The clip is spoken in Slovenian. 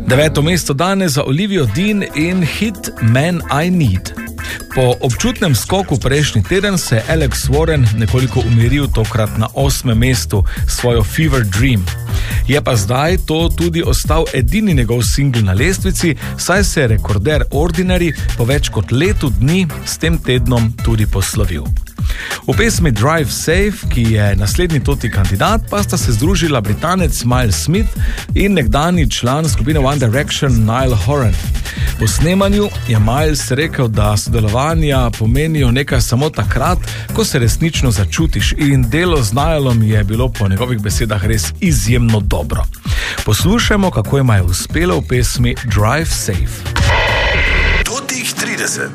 9. mesto danes za Olivio Dean in hit Man I Need. Po občutnem skoku prejšnji teden se je Alex Warren nekoliko umiril, tokrat na 8. mestu s svojo Fever Dream. Je pa zdaj to tudi ostal edini njegov singl na lestvici, saj se je rekorder Ordinary po več kot letu dni s tem tednom tudi poslovil. V pesmi Drive Safe, ki je naslednji toti kandidat, pa sta se združila Britanec Miles Smith in nekdanji član skupine One Direction Niall Horan. Po snemanju je Miles rekel, da sodelovanja pomenijo nekaj samo takrat, ko se resnično začutiš, in delo z Niallom je bilo po njegovih besedah res izjemno dobro. Poslušajmo, kako jima je uspelo v pesmi Drive Safe. Totih 30.